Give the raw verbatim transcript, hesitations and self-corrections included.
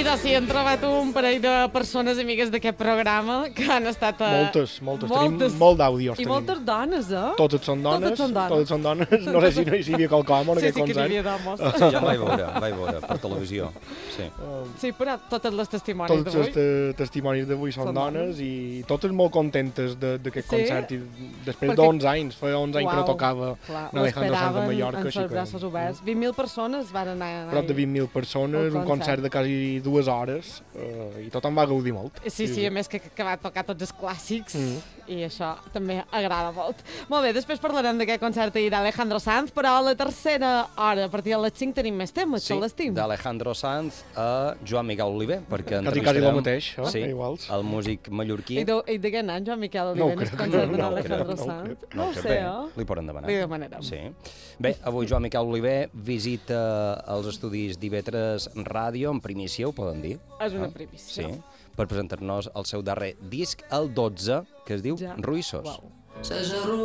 I doncs sí, hem trobat un parell de persones amigues d'aquest programa que han estat... A... Moltes, moltes, moltes. Tenim molt d'àudios. I moltes dones, eh? Totes són dones. Totes són dones. Totes són dones. No sé si no hi havia qualcom en sí, aquest sí, concert. Sí, que n'hi havia d'homes. Sí, ja em vaig veure, em vaig veure per televisió. Sí, sí però totes les testimonis Tots d'avui... els te testimonis d'avui són, són dones, dones i totes molt contentes d'aquest sí? concert. I després Perquè... d'onze anys, feia onze anys que no tocava Alejandro Sanz de Mallorca. Amb els braços oberts. vint mil persones van anar... Prop de vint mil persones, un concert de quasi dues hores, eh, i tothom va gaudir molt. Sí, sí, a més que, que va tocar tots els clàssics, mm. i això també agrada molt. Molt bé, després parlarem d'aquest concert ahir d'Alejandro Sanz, però a la tercera hora, a partir de les cinc, tenim més temes, sí, que l'estim. d'Alejandro Sanz a Joan Miquel Oliver, perquè quasi, quasi el mateix, eh? sí, iguals. El músic mallorquí. I de, i de què anant, Joan Miquel Oliver, no, el concert no, d'Alejandro no, Sanz? No, no ho sé, eh? Li poden demanar. Li demanarem. Sí. Bé, avui Joan Miquel Oliver visita els estudis d'Ivetres Ràdio, en primícia, ho poden dir? És una primícia. Sí, per presentar-nos el seu darrer disc, el dotze, que es diu ja. Ruïssos. Wow.